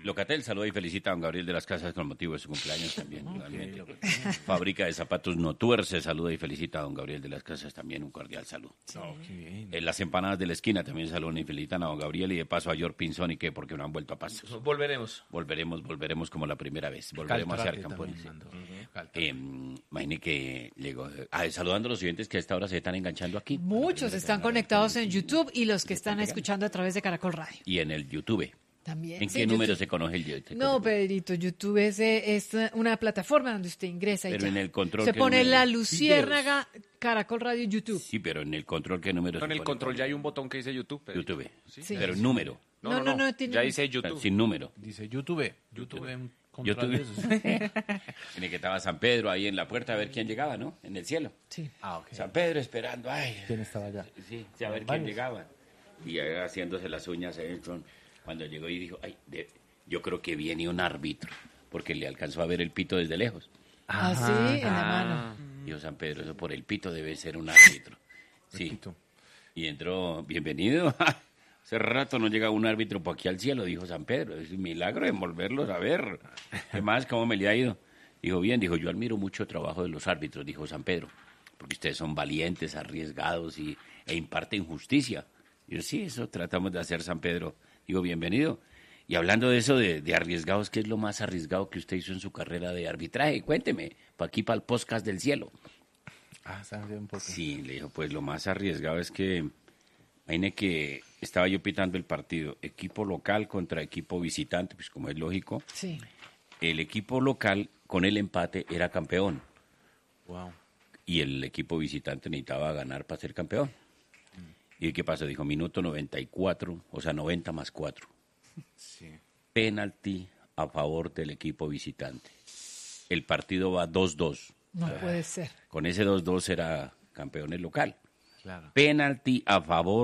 Locatel saluda y felicita a don Gabriel de las Casas con motivo de su cumpleaños también. Fábrica de Zapatos No Tuerce saluda y felicita a don Gabriel de las Casas también, un cordial saludo. Sí. Qué bien. En las empanadas de la esquina también saludan y felicitan a don Gabriel y de paso a George Pinzón y que porque no han vuelto a Pasto. Volveremos como la primera vez. Volveremos a hacer campones. Imagine que llegó. Saludando a los oyentes que a esta hora se están enganchando aquí. Muchos están conectados en YouTube y los que están escuchando a través de Caracol Radio. Y en el YouTube. También. ¿En qué número se conoce el YouTube? No, Pedrito, YouTube es una plataforma donde usted ingresa y pero ya. en el control se pone número? la luciérnaga Caracol Radio YouTube. Sí, pero en el control, ¿qué número se En el pone? control ya hay un botón que dice YouTube. Pedro. YouTube. Sí. Pero el número. No, tiene... Ya dice YouTube. Sin número. Dice YouTube. Un control YouTube. de esos. Tiene que estaba San Pedro ahí en la puerta a ver quién llegaba, ¿no? En el cielo. Sí. Ok. San Pedro esperando, ay. ¿Quién estaba allá? Sí, a ver quién llegaba. Y ahí haciéndose las uñas, cuando llegó y dijo, yo creo que viene un árbitro, porque le alcanzó a ver el pito desde lejos. Así, en la mano. Dijo San Pedro, eso por el pito debe ser un árbitro. Sí. Pito. Y entró, bienvenido. Hace rato no llega un árbitro por aquí al cielo, dijo San Pedro. Es un milagro de volverlos a ver. ¿Qué más? ¿Cómo me le ha ido? Dijo, bien, dijo, yo admiro mucho el trabajo de los árbitros, dijo San Pedro, porque ustedes son valientes, arriesgados e imparten justicia. Yo, sí, eso tratamos de hacer, San Pedro. Digo, bienvenido. Y hablando de eso, de arriesgados, ¿qué es lo más arriesgado que usted hizo en su carrera de arbitraje? Cuénteme, para aquí, para el podcast del cielo. Sabe un poco. Sí, le dijo, pues lo más arriesgado es que, imagine que estaba yo pitando el partido, equipo local contra equipo visitante, pues como es lógico. Sí. El equipo local, con el empate, era campeón. Wow. Y el equipo visitante necesitaba ganar para ser campeón. ¿Y qué pasó? Dijo, minuto 94, o sea, 90 más 4. Sí. Penalti a favor del equipo visitante. El partido va 2-2. No puede ser. Con ese 2-2 era campeón el local. Claro. Penalti a favor